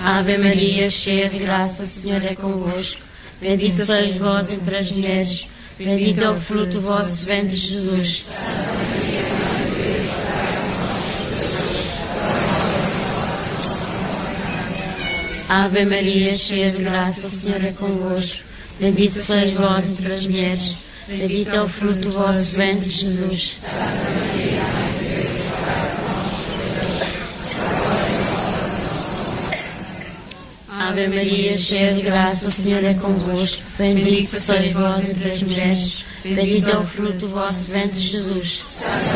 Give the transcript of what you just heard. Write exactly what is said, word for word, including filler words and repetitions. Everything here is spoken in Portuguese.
Ave Maria, cheia de graça, o Senhor é convosco. Bendita sois vós entre as mulheres, bendito é o fruto do vosso ventre, Jesus. Ave Maria, cheia de graça, o Senhor é convosco. Bendito sois vós entre as mulheres, bendito é o fruto do vosso ventre, Jesus. Ave Maria, cheia de graça, o Senhor é convosco. Bendito sois vós entre as mulheres, bendito é o fruto do vosso ventre, Jesus.